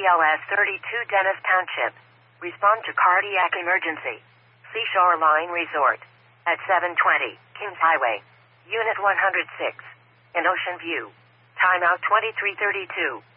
BLS 32 Dennis Township. Respond to cardiac emergency. Seashore Line Resort. At 720 Kings Highway. Unit 106. In Ocean View. Timeout 2332.